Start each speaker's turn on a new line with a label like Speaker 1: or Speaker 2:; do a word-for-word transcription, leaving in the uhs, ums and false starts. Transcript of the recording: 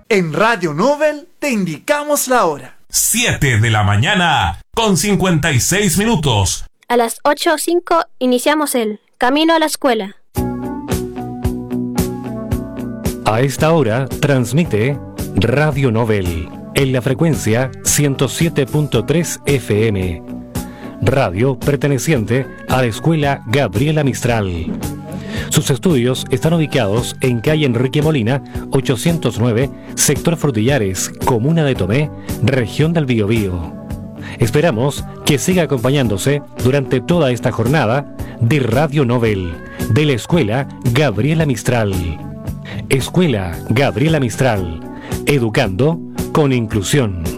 Speaker 1: En Radio Nobel te indicamos la hora.
Speaker 2: siete de la mañana con cincuenta y seis minutos.
Speaker 3: A las ocho o cinco iniciamos el Camino a la Escuela.
Speaker 4: A esta hora transmite Radio Nobel en la frecuencia ciento siete punto tres F M. Radio perteneciente a la Escuela Gabriela Mistral. Sus estudios están ubicados en calle Enrique Molina, ochocientos nueve, sector Frutillares, comuna de Tomé, región del Biobío. Esperamos que siga acompañándose durante toda esta jornada de Radio Nobel, de la Escuela Gabriela Mistral. Escuela Gabriela Mistral, educando con inclusión.